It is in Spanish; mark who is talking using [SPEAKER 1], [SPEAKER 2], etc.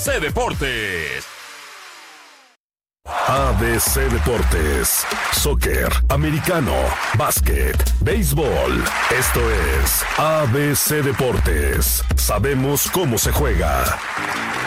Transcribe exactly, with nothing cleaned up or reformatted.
[SPEAKER 1] C Deportes.
[SPEAKER 2] A B C Deportes, soccer, americano, básquet, béisbol. Esto es A B C Deportes. Sabemos cómo se juega.